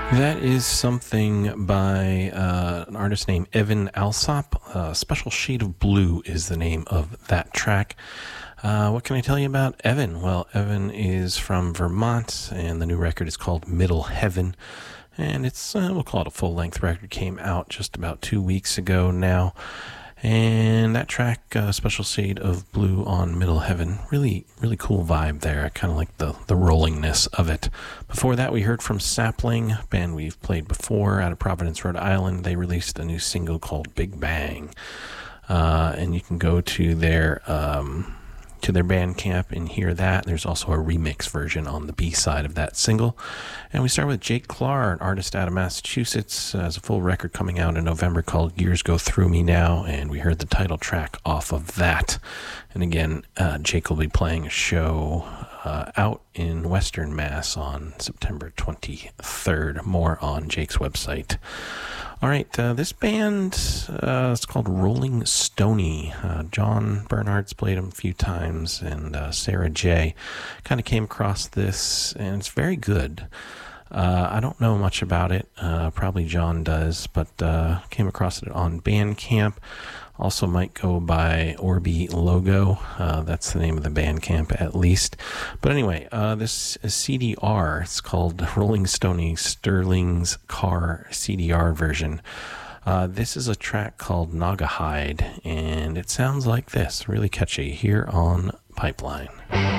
That is something by an artist named Evan Alsop. Special Shade of Blue is the name of that track. What can I tell you about Evan? Well, Evan is from Vermont, and the new record is called Middle Heaven. And it's, we'll call it a full-length record, came out just about 2 weeks ago now. And that track, Special Shade of Blue on Middle Heaven, really, really cool vibe there. I kind of like the rollingness of it. Before that, we heard from Sapling, band we've played before out of Providence, Rhode Island. They released a new single called Big Bang. And you can go to their Bandcamp and hear that. There's also a remix version on the B side of that single. And we start with Jake Clark, an artist out of Massachusetts, has a full record coming out in November called Years Go Through Me Now, and we heard the title track off of that. And again, Jake will be playing a show out in Western Mass on September 23rd. More on Jake's website. All right, this band is called Rolling Stony. John Bernhard's played them a few times, and Sarah J. kind of came across this, and it's very good. I don't know much about it. Probably John does, but came across it on Bandcamp. Also might go by Orbi Logo. That's the name of the Bandcamp at least. But anyway, this is CDR. It's called Rolling Stony Sterling's Car CDR version. This is a track called Nagahide, and it sounds like this. Really catchy here on Pipeline.